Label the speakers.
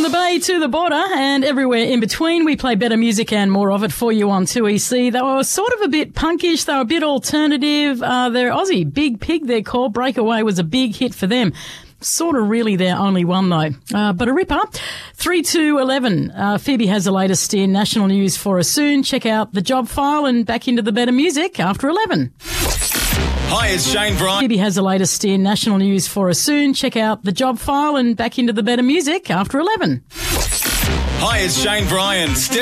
Speaker 1: the bay to the border and everywhere in between, we play better music and more of it for you on 2EC. They were sort of a bit punkish. They were a bit alternative. They're Aussie. Big Pig, they're called. Breakaway was a big hit for them. Sort of really their only one, though. But a ripper. 3-2-11. Phoebe has the latest in national news for us soon. Check out the job file and back into the better music after 11.
Speaker 2: Hi, it's Shane Bryan.
Speaker 1: Phoebe has the latest in national news for us soon. Check out the job file and back into the better music after 11.
Speaker 2: Hi, it's Shane Bryan.